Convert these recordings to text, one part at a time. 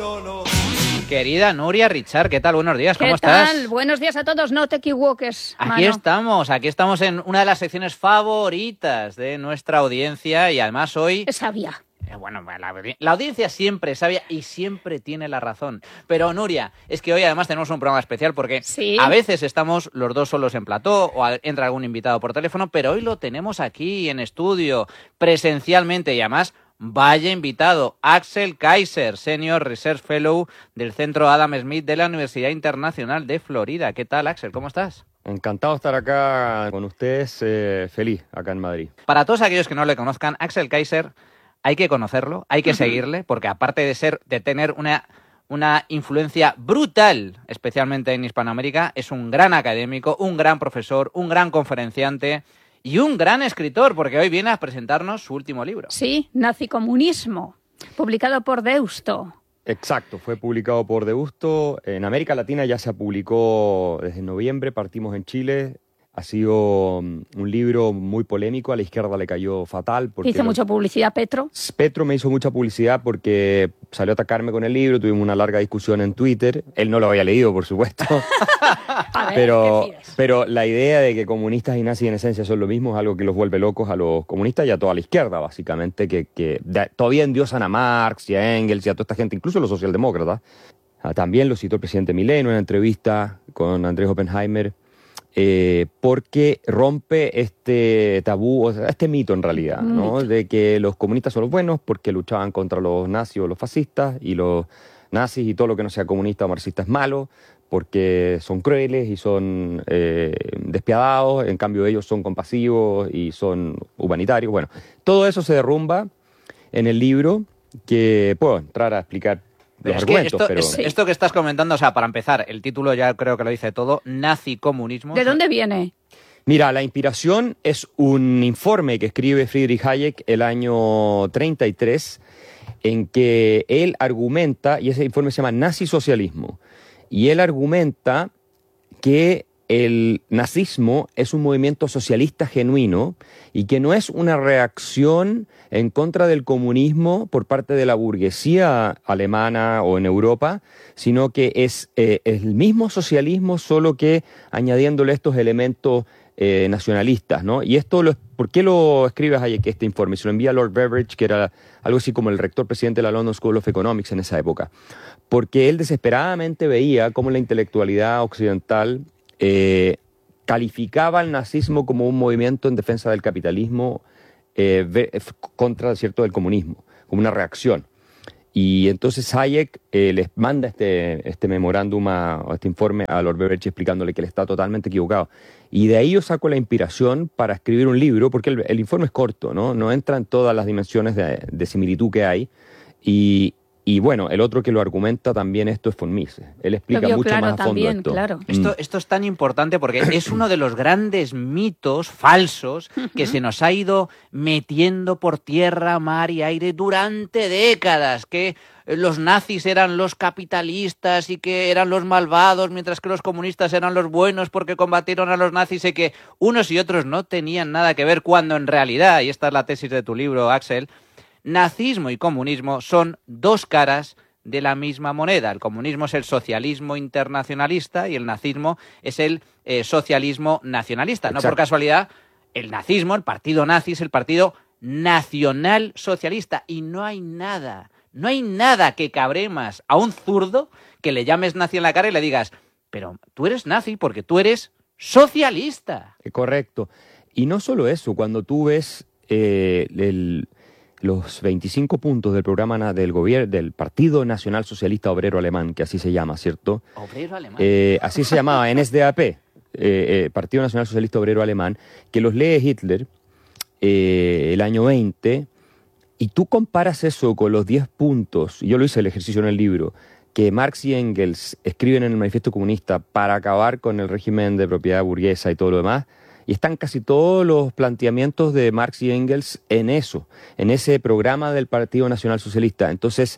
Querida Nuria Richard, ¿qué tal? Buenos días, ¿cómo estás? estás? ¿Qué tal? Buenos días a todos, no te equivoques, Aquí estamos en una de las secciones favoritas de nuestra audiencia y además hoy... Es sabia. Bueno, la audiencia siempre es sabia y siempre tiene la razón. Pero Nuria, es que hoy además tenemos un programa especial porque ¿Sí? A veces estamos los dos solos en plató o entra algún invitado por teléfono, pero hoy lo tenemos aquí en estudio, presencialmente y además... Vaya invitado, Axel Kaiser, Senior Research Fellow del Centro Adam Smith de la Universidad Internacional de Florida. ¿Qué tal, Axel? ¿Cómo estás? Encantado de estar acá con ustedes, feliz acá en Madrid. Para todos aquellos que no le conozcan, Axel Kaiser hay que conocerlo, hay que seguirle, porque aparte de tener una influencia brutal, especialmente en Hispanoamérica, es un gran académico, un gran profesor, un gran conferenciante... Y un gran escritor, porque hoy viene a presentarnos su último libro. Sí, Nazicomunismo, publicado por Deusto. Exacto, fue publicado por Deusto. En América Latina ya se publicó desde noviembre, partimos en Chile. Ha sido un libro muy polémico, a la izquierda le cayó fatal. Porque ¿Hizo mucha publicidad Petro? Petro me hizo mucha publicidad porque salió a atacarme con el libro, tuvimos una larga discusión en Twitter. Él no lo había leído, por supuesto. A ver, pero la idea de que comunistas y nazis en esencia son lo mismo es algo que los vuelve locos a los comunistas y a toda la izquierda, básicamente, todavía endiosan a Marx y a Engels y a toda esta gente, incluso los socialdemócratas. También lo citó el presidente Milei en una entrevista con Andrés Oppenheimer. Porque rompe este tabú, o sea, este mito en realidad, ¿no? De que los comunistas son los buenos porque luchaban contra los nazis o los fascistas, y los nazis y todo lo que no sea comunista o marxista es malo porque son crueles y son despiadados, en cambio ellos son compasivos y son humanitarios. Bueno, todo eso se derrumba en el libro, que puedo entrar a explicar los argumentos, pero... Esto que estás comentando, o sea, para empezar, el título ya creo que lo dice todo, Nazicomunismo. ¿De dónde viene? Mira, la inspiración es un informe que escribe Friedrich Hayek el año 33, en que él argumenta, y ese informe se llama Nazisocialismo, y él argumenta que el nazismo es un movimiento socialista genuino y que no es una reacción en contra del comunismo por parte de la burguesía alemana o en Europa, sino que es el mismo socialismo, solo que añadiéndole estos elementos nacionalistas, ¿no? Y ¿por qué lo escribe Hayek este informe? Se lo envía a Lord Beveridge, que era algo así como el rector presidente de la London School of Economics en esa época, porque él desesperadamente veía cómo la intelectualidad occidental calificaba al nazismo como un movimiento en defensa del capitalismo contra, ¿cierto?, del comunismo, como una reacción. Y entonces Hayek les manda este memorándum o este informe a Lord Beveridge explicándole que él está totalmente equivocado. Y de ahí yo saco la inspiración para escribir un libro, porque el informe es corto, ¿no? No entra en todas las dimensiones de similitud que hay. Y bueno, el otro que lo argumenta también esto es von Mises. Él explica mucho claro, más a fondo también, esto. Claro. Esto es tan importante porque es uno de los grandes mitos falsos que se nos ha ido metiendo por tierra, mar y aire durante décadas, que los nazis eran los capitalistas y que eran los malvados, mientras que los comunistas eran los buenos porque combatieron a los nazis, y que unos y otros no tenían nada que ver, cuando en realidad, y esta es la tesis de tu libro, Axel, nazismo y comunismo son dos caras de la misma moneda. El comunismo es el socialismo internacionalista y el nazismo es el socialismo nacionalista. Exacto. No por casualidad, el nazismo, el partido nazi, es el partido nacional socialista. Y no hay nada que cabre más a un zurdo que le llames nazi en la cara y le digas, pero tú eres nazi porque tú eres socialista. Correcto. Y no solo eso, cuando tú ves los 25 puntos del programa del Partido Nacional Socialista Obrero Alemán, que así se llama, ¿cierto? Obrero alemán. Así se llamaba, NSDAP, Partido Nacional Socialista Obrero Alemán, que los lee Hitler el año 20, y tú comparas eso con los 10 puntos, y yo lo hice el ejercicio en el libro, que Marx y Engels escriben en el Manifiesto Comunista para acabar con el régimen de propiedad burguesa y todo lo demás. Y están casi todos los planteamientos de Marx y Engels en ese programa del Partido Nacional Socialista. Entonces,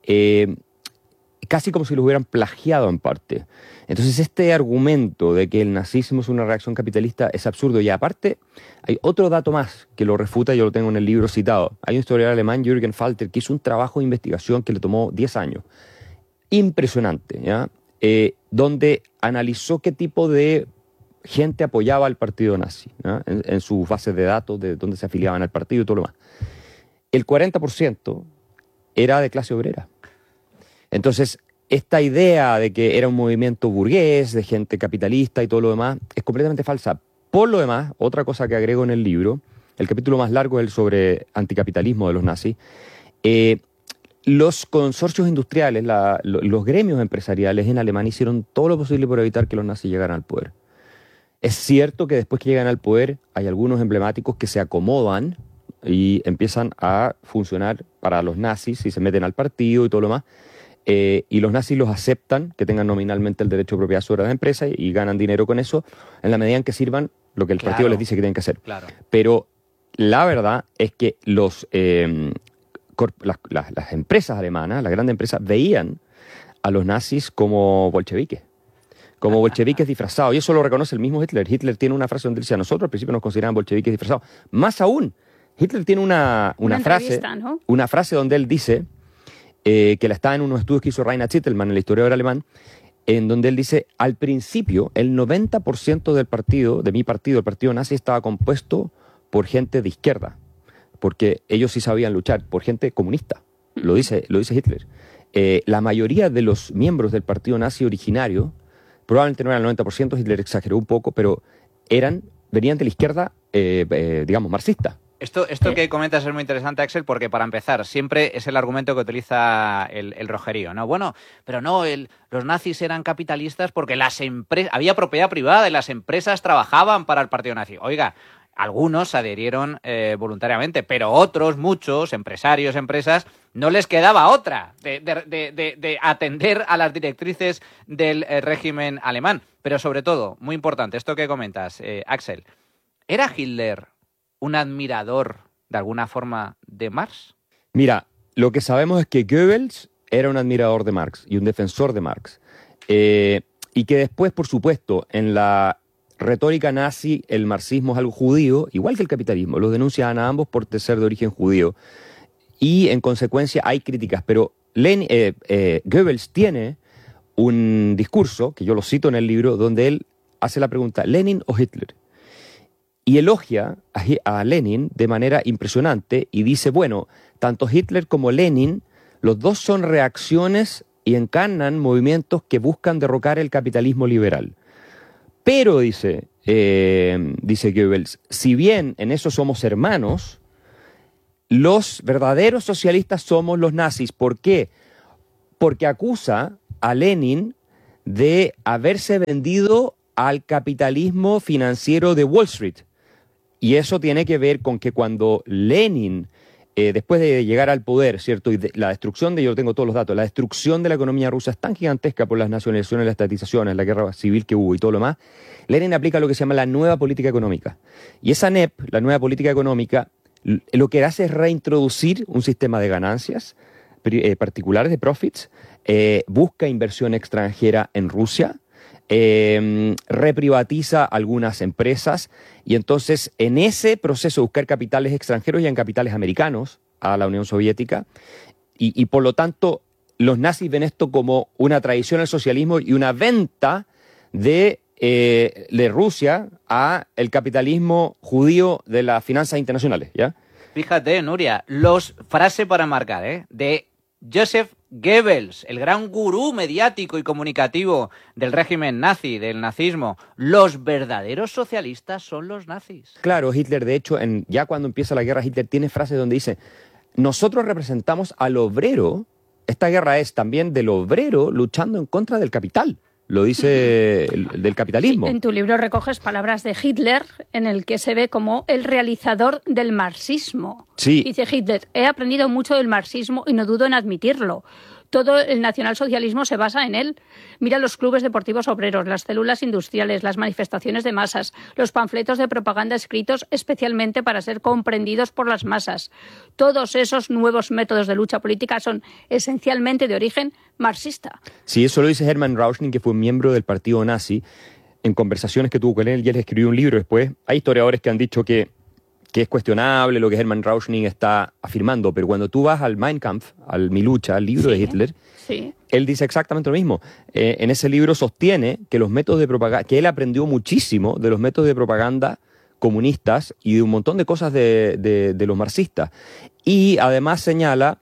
casi como si lo hubieran plagiado en parte. Entonces, este argumento de que el nazismo es una reacción capitalista es absurdo. Y aparte, hay otro dato más que lo refuta, yo lo tengo en el libro citado. Hay un historiador alemán, Jürgen Falter, que hizo un trabajo de investigación que le tomó 10 años. impresionante, ¿ya? Donde analizó qué tipo de gente apoyaba al partido nazi, ¿ya? En sus bases de datos de dónde se afiliaban al partido y todo lo más. El 40% era de clase obrera. Entonces, esta idea de que era un movimiento burgués, de gente capitalista y todo lo demás, es completamente falsa. Por lo demás, otra cosa que agrego en el libro, el capítulo más largo es el sobre anticapitalismo de los nazis, los consorcios industriales, los gremios empresariales en Alemania hicieron todo lo posible por evitar que los nazis llegaran al poder. Es cierto que después que llegan al poder hay algunos emblemáticos que se acomodan y empiezan a funcionar para los nazis y se meten al partido y todo lo más. Y los nazis los aceptan, que tengan nominalmente el derecho de propiedad sobre la empresa y ganan dinero con eso, en la medida en que sirvan lo que el partido les dice que tienen que hacer. Claro. Pero la verdad es que las empresas alemanas, las grandes empresas, veían a los nazis como bolcheviques. Como bolcheviques disfrazados. Y eso lo reconoce el mismo Hitler. Hitler tiene una frase donde dice, a nosotros al principio nos consideraban bolcheviques disfrazados. Más aún, Hitler tiene una frase, ¿no? una frase donde él dice... que la está en unos estudios que hizo Reinhard Zittelmann, el historiador alemán, en donde él dice, al principio, el 90% del partido, de mi partido, el partido nazi, estaba compuesto por gente de izquierda, porque ellos sí sabían luchar, por gente comunista, lo dice Hitler. La mayoría de los miembros del partido nazi originario, probablemente no eran el 90%, Hitler exageró un poco, pero venían de la izquierda, digamos, marxista. Esto que comentas es muy interesante, Axel, porque para empezar, siempre es el argumento que utiliza el Rogerío, ¿no? Bueno, pero no, los nazis eran capitalistas porque había propiedad privada y las empresas trabajaban para el partido nazi. Oiga, algunos se adherieron voluntariamente, pero otros, muchos, empresarios, empresas, no les quedaba otra de atender a las directrices del régimen alemán. Pero sobre todo, muy importante, esto que comentas, Axel, ¿era Hitler un admirador, de alguna forma, de Marx? Mira, lo que sabemos es que Goebbels era un admirador de Marx y un defensor de Marx. Y que después, por supuesto, en la retórica nazi, el marxismo es algo judío, igual que el capitalismo. Los denuncian a ambos por ser de origen judío. Y, en consecuencia, hay críticas. Pero Goebbels tiene un discurso, que yo lo cito en el libro, donde él hace la pregunta, ¿Lenin o Hitler? Y elogia a Lenin de manera impresionante y dice, bueno, tanto Hitler como Lenin, los dos son reacciones y encarnan movimientos que buscan derrocar el capitalismo liberal. Pero, dice Goebbels, si bien en eso somos hermanos, los verdaderos socialistas somos los nazis. ¿Por qué? Porque acusa a Lenin de haberse vendido al capitalismo financiero de Wall Street. Y eso tiene que ver con que cuando Lenin, después de llegar al poder, ¿cierto? Y la destrucción yo tengo todos los datos, la destrucción de la economía rusa es tan gigantesca por las nacionalizaciones, las estatizaciones, la guerra civil que hubo y todo lo más, Lenin aplica lo que se llama la nueva política económica. Y esa NEP, la nueva política económica, lo que hace es reintroducir un sistema de ganancias particulares, de profits, busca inversión extranjera en Rusia, reprivatiza algunas empresas y entonces en ese proceso de buscar capitales extranjeros y en capitales americanos a la Unión Soviética y por lo tanto los nazis ven esto como una traición al socialismo y una venta de Rusia a el capitalismo judío de las finanzas internacionales, ¿ya? Fíjate, Nuria, frase para marcar, de Joseph Goebbels, el gran gurú mediático y comunicativo del régimen nazi, del nazismo. Los verdaderos socialistas son los nazis. Claro, Hitler, de hecho, ya cuando empieza la guerra, Hitler tiene frases donde dice, nosotros representamos al obrero, esta guerra es también del obrero luchando en contra del capital. Lo dice del capitalismo. Sí, en tu libro recoges palabras de Hitler en el que se ve como el realizador del marxismo. Sí. Dice Hitler, he aprendido mucho del marxismo y no dudo en admitirlo. Todo el nacionalsocialismo se basa en él. Mira los clubes deportivos obreros, las células industriales, las manifestaciones de masas, los panfletos de propaganda escritos especialmente para ser comprendidos por las masas. Todos esos nuevos métodos de lucha política son esencialmente de origen marxista. Sí, eso lo dice Hermann Rauschning, que fue miembro del partido nazi, en conversaciones que tuvo con él, y él escribió un libro después. Hay historiadores que han dicho que que es cuestionable lo que Hermann Rauschning está afirmando, pero cuando tú vas al Mein Kampf, al Mi Lucha, al libro de Hitler, él dice exactamente lo mismo. En ese libro sostiene que los métodos de propaganda, que él aprendió muchísimo de los métodos de propaganda comunistas y de un montón de cosas de los marxistas. Y además señala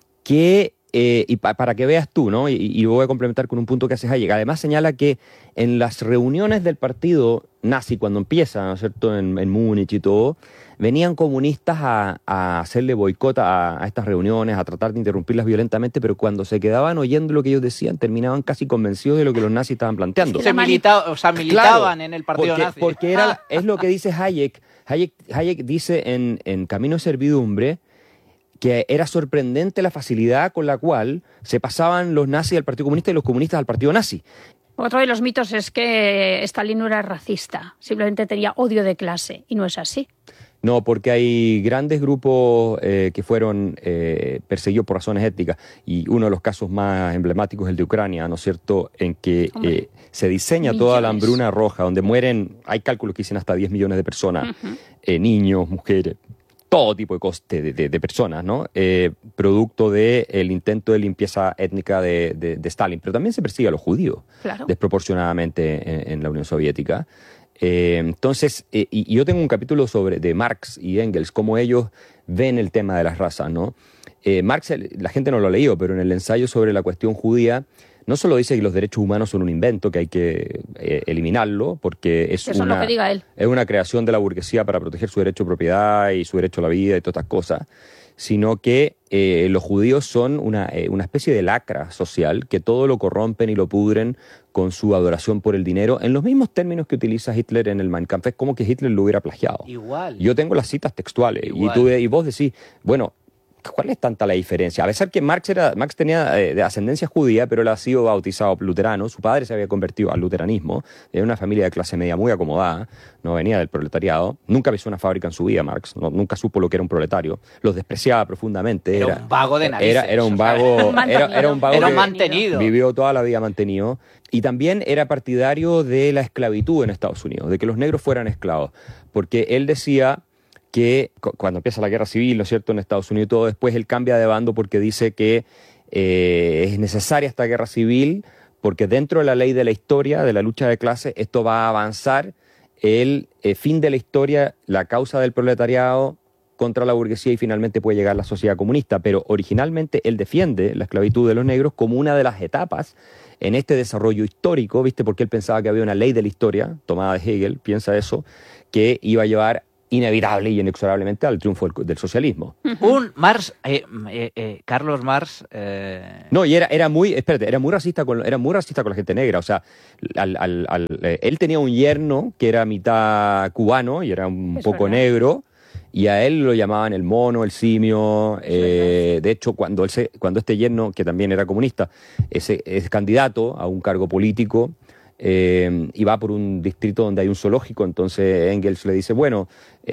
que, para que veas tú, ¿no? Y voy a complementar con un punto que hace Hayek, además señala que en las reuniones del partido nazi, cuando empiezan, ¿no es cierto?, en Múnich y todo, venían comunistas a hacerle boicot a estas reuniones, a tratar de interrumpirlas violentamente, pero cuando se quedaban oyendo lo que ellos decían, terminaban casi convencidos de lo que los nazis estaban planteando. Militaban claro, en el partido nazi. Porque es lo que dice Hayek. Hayek dice en Camino de Servidumbre que era sorprendente la facilidad con la cual se pasaban los nazis al Partido Comunista y los comunistas al Partido Nazi. Otro de los mitos es que Stalin no era racista, simplemente tenía odio de clase, y no es así. No, porque hay grandes grupos que fueron perseguidos por razones étnicas, y uno de los casos más emblemáticos es el de Ucrania, ¿no es cierto?, en que se diseña toda la hambruna roja, donde mueren, hay cálculos que dicen hasta 10 millones de personas, niños, mujeres, todo tipo de cosas de personas, ¿no? Producto del intento de limpieza étnica de Stalin. Pero también se persigue a los judíos, desproporcionadamente en la Unión Soviética. Entonces, y yo tengo un capítulo de Marx y Engels, cómo ellos ven el tema de las razas, ¿no? Marx, la gente no lo ha leído, pero en el ensayo sobre la cuestión judía, no solo dice que los derechos humanos son un invento, que hay que eliminarlo, porque es lo que diga él. Es una creación de la burguesía para proteger su derecho a propiedad y su derecho a la vida y todas estas cosas, sino que los judíos son una especie de lacra social, que todo lo corrompen y lo pudren con su adoración por el dinero, en los mismos términos que utiliza Hitler en el Mein Kampf. Es como que Hitler lo hubiera plagiado. Igual. Yo tengo las citas textuales, y vos decís, bueno, ¿cuál es tanta la diferencia? A pesar que Marx tenía de ascendencia judía, pero él ha sido bautizado luterano, su padre se había convertido al luteranismo, de una familia de clase media muy acomodada, no venía del proletariado, nunca pisó una fábrica en su vida Marx, nunca supo lo que era un proletario, los despreciaba profundamente. Era un vago de narices. Era un vago, era un vago era que mantenido. Vivió toda la vida mantenido, y también era partidario de la esclavitud en Estados Unidos, de que los negros fueran esclavos, porque él decía que cuando empieza la guerra civil, ¿no es cierto?, en Estados Unidos y todo, después él cambia de bando porque dice que es necesaria esta guerra civil porque dentro de la ley de la historia, de la lucha de clases, esto va a avanzar el fin de la historia, la causa del proletariado contra la burguesía, y finalmente puede llegar la sociedad comunista. Pero originalmente él defiende la esclavitud de los negros como una de las etapas en este desarrollo histórico, ¿viste? Porque él pensaba que había una ley de la historia, tomada de Hegel, piensa eso, que iba a llevar inevitable y inexorablemente al triunfo del socialismo. Un Marx, Carlos Marx... No, y era muy racista con la gente negra. O sea, él tenía un yerno que era mitad cubano y era un poco negro, y a él lo llamaban el mono, el simio. De hecho, cuando este yerno, que también era comunista, es candidato a un cargo político, y va por un distrito donde hay un zoológico, entonces Engels le dice, bueno,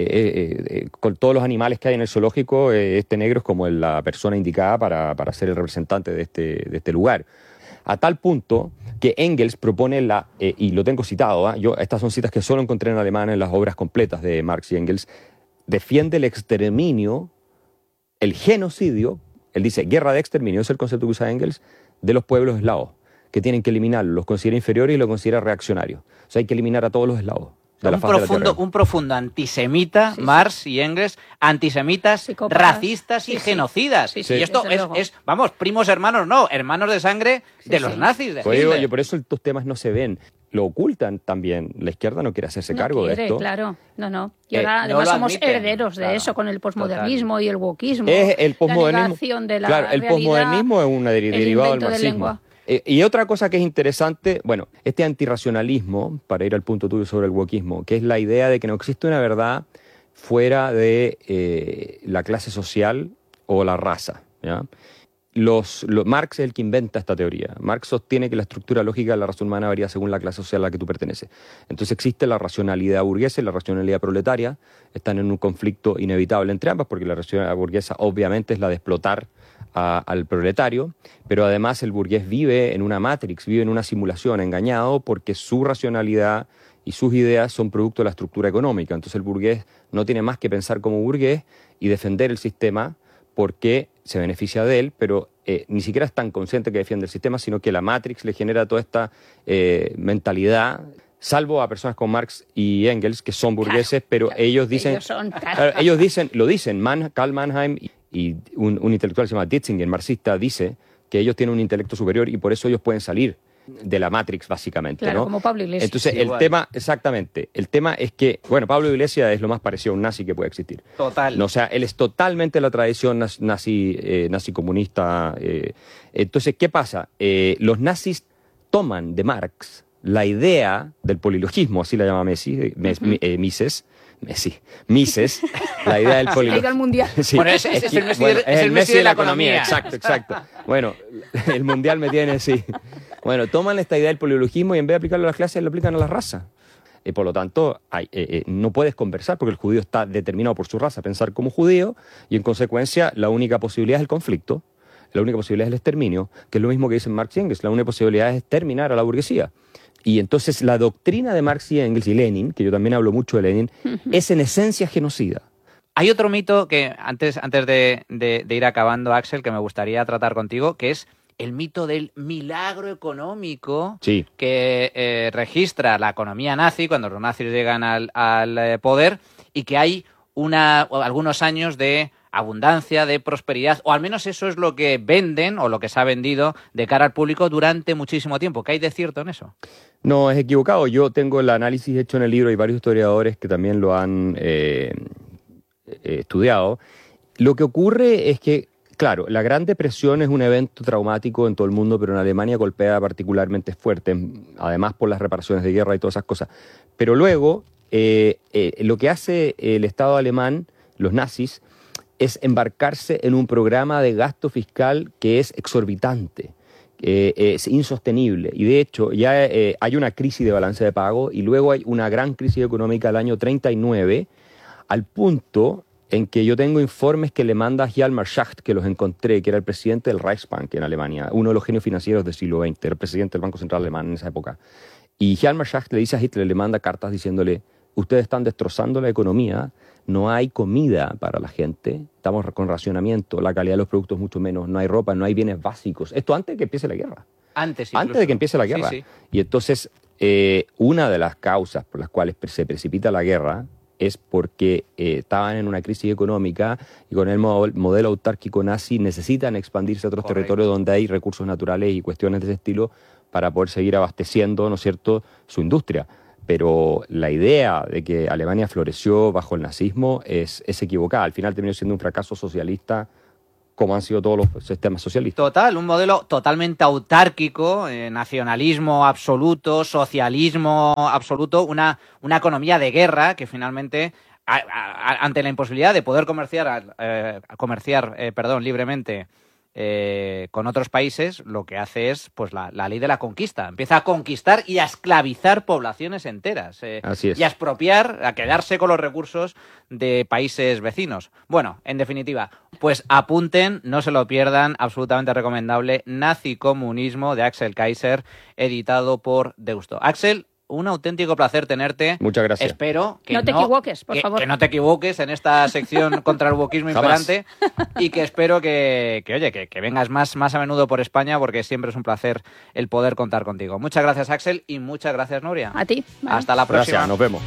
con todos los animales que hay en el zoológico, este negro es como la persona indicada para ser el representante de este lugar. A tal punto que Engels propone y lo tengo citado, estas son citas que solo encontré en alemán en las obras completas de Marx y Engels, defiende el exterminio, el genocidio, él dice guerra de exterminio, es el concepto que usa Engels, de los pueblos eslavos, que tienen que eliminarlo, los considera inferiores y los considera reaccionarios. O sea, hay que eliminar a todos los eslavos. Un profundo antisemita, sí, Marx y Engels, antisemitas, racistas y genocidas. Sí, y esto es, vamos, primos hermanos, no, hermanos de sangre de los nazis. Oye, por eso estos temas no se ven. Lo ocultan también. La izquierda no quiere hacerse cargo de esto. Claro, no. Y ahora además somos herederos de eso, con el posmodernismo y el wokismo. El posmodernismo. La negación de la realidad, el posmodernismo es un derivado del marxismo. Y otra cosa que es interesante, bueno, este antirracionalismo, para ir al punto tuyo sobre el wokismo, que es la idea de que no existe una verdad fuera de la clase social o la raza, ¿ya? Marx es el que inventa esta teoría. Marx sostiene que la estructura lógica de la raza humana varía según la clase social a la que tú perteneces. Entonces existe la racionalidad burguesa y la racionalidad proletaria, están en un conflicto inevitable entre ambas, porque la racionalidad burguesa obviamente es la de explotar al proletario, pero además el burgués vive en una matrix, vive en una simulación, engañado porque su racionalidad y sus ideas son producto de la estructura económica. Entonces el burgués no tiene más que pensar como burgués y defender el sistema porque se beneficia de él, pero ni siquiera es tan consciente que defiende el sistema, sino que la Matrix le genera toda esta mentalidad, salvo a personas como Marx y Engels, que son burgueses, pero ellos dicen... Lo dicen, Karl Mannheim y un intelectual que se llama Ditzinger, marxista, dice que ellos tienen un intelecto superior y por eso ellos pueden salir de la Matrix, básicamente, claro, ¿no? como Pablo Iglesias. Entonces, Sí, el igual. tema, exactamente, el tema es que, bueno, Pablo Iglesias es lo más parecido a un nazi que puede existir. Total. No, o sea, él es totalmente la tradición nazi comunista. Entonces, ¿qué pasa? Los nazis toman de Marx la idea del polilogismo, así la llama Mises, la idea del Ha ido al polilogismo. mundial. Sí. Bueno, es el Messi de la economía. Exacto. Bueno, el mundial me tiene, sí. Bueno, toman esta idea del polilogismo y en vez de aplicarlo a las clases, lo aplican a la raza. Por lo tanto, no puedes conversar porque el judío está determinado por su raza a pensar como judío y en consecuencia la única posibilidad es el conflicto, la única posibilidad es el exterminio, que es lo mismo que dicen Marx y Engels, la única posibilidad es exterminar a la burguesía. Y entonces la doctrina de Marx y Engels y Lenin, que yo también hablo mucho de Lenin, es en esencia genocida. Hay otro mito que antes de ir acabando, Axel, que me gustaría tratar contigo, que es el mito del milagro económico Sí. que registra la economía nazi cuando los nazis llegan al poder y que hay algunos años de abundancia, de prosperidad, o al menos eso es lo que venden o lo que se ha vendido de cara al público durante muchísimo tiempo. ¿Qué hay de cierto en eso? No, es equivocado. Yo tengo el análisis hecho en el libro y varios historiadores que también lo han estudiado. Lo que ocurre es que, claro, la Gran Depresión es un evento traumático en todo el mundo, pero en Alemania golpea particularmente fuerte, además por las reparaciones de guerra y todas esas cosas. Pero luego, lo que hace el Estado alemán, los nazis, es embarcarse en un programa de gasto fiscal que es exorbitante, es insostenible. Y de hecho, ya hay una crisis de balance de pago y luego hay una gran crisis económica al año 39, al punto en que yo tengo informes que le manda Hjalmar Schacht, que los encontré, que era el presidente del Reichsbank en Alemania, uno de los genios financieros del siglo XX, era el presidente del Banco Central Alemán en esa época. Y Hjalmar Schacht le dice a Hitler, le manda cartas diciéndole, ustedes están destrozando la economía, no hay comida para la gente, estamos con racionamiento, la calidad de los productos mucho menos, no hay ropa, no hay bienes básicos. Esto antes de que empiece la guerra. Antes De que empiece la guerra. Sí. Y entonces, una de las causas por las cuales se precipita la guerra es porque estaban en una crisis económica y con el modelo autárquico nazi necesitan expandirse a otros territorios donde hay recursos naturales y cuestiones de ese estilo para poder seguir abasteciendo, ¿no es cierto?, su industria. Pero la idea de que Alemania floreció bajo el nazismo es equivocada. Al final terminó siendo un fracaso socialista, como han sido todos los sistemas socialistas. Total, un modelo totalmente autárquico, nacionalismo absoluto, socialismo absoluto, una economía de guerra que finalmente, ante la imposibilidad de poder comerciar libremente con otros países, lo que hace es pues la ley de la conquista. Empieza a conquistar y a esclavizar poblaciones enteras. Así es. Y a expropiar, a quedarse con los recursos de países vecinos. Bueno, en definitiva, pues apunten, no se lo pierdan, absolutamente recomendable, Nazicomunismo de Axel Kaiser, editado por Deusto. Axel, un auténtico placer tenerte. Muchas gracias. Espero que no te equivoques, por favor. Que no te equivoques en esta sección contra el wokismo imperante y que espero que vengas más a menudo por España porque siempre es un placer el poder contar contigo. Muchas gracias, Axel, y muchas gracias, Nuria. A ti. Vale. Hasta la próxima. Gracias, nos vemos.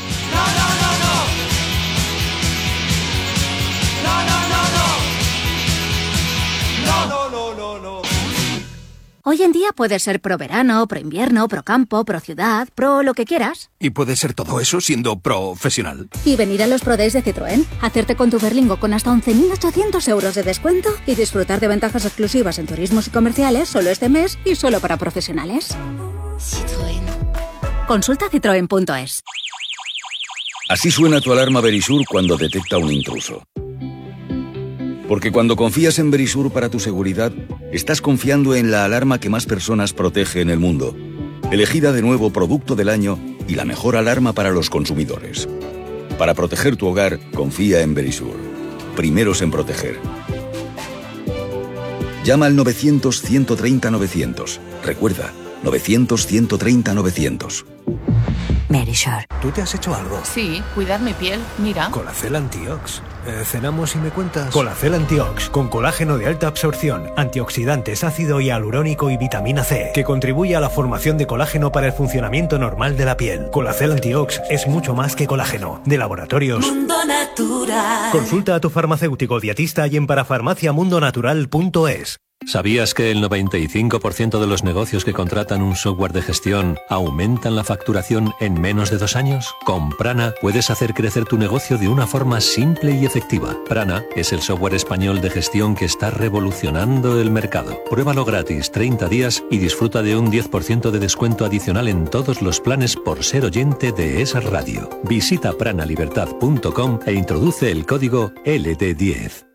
Hoy en día puedes ser pro verano, pro invierno, pro campo, pro ciudad, pro lo que quieras. Y puede ser todo eso siendo profesional. Y venir a los Pro Days de Citroën, hacerte con tu Berlingo con hasta 11.800 euros de descuento y disfrutar de ventajas exclusivas en turismos y comerciales solo este mes y solo para profesionales. Citroën. Consulta citroen.es. Así suena tu alarma Verisur cuando detecta un intruso. Porque cuando confías en Verisur para tu seguridad, estás confiando en la alarma que más personas protege en el mundo. Elegida de nuevo Producto del Año y la mejor alarma para los consumidores. Para proteger tu hogar, confía en Verisur. Primeros en proteger. Llama al 900-130-900. Recuerda, 900-130-900. Merisure. ¿Tú te has hecho algo? Sí, cuidar mi piel, mira. Colacel Antiox. ¿Cenamos y me cuentas? Colacel Antiox, con colágeno de alta absorción, antioxidantes, ácido hialurónico y vitamina C, que contribuye a la formación de colágeno para el funcionamiento normal de la piel. Colacel Antiox es mucho más que colágeno. De Laboratorios Mundo Natural. Consulta a tu farmacéutico dietista y en parafarmaciamundonatural.es. ¿Sabías que el 95% de los negocios que contratan un software de gestión aumentan la facturación en menos de 2 años? Con Prana puedes hacer crecer tu negocio de una forma simple y efectiva. Prana es el software español de gestión que está revolucionando el mercado. Pruébalo gratis 30 días y disfruta de un 10% de descuento adicional en todos los planes por ser oyente de esa radio. Visita pranalibertad.com e introduce el código LT10.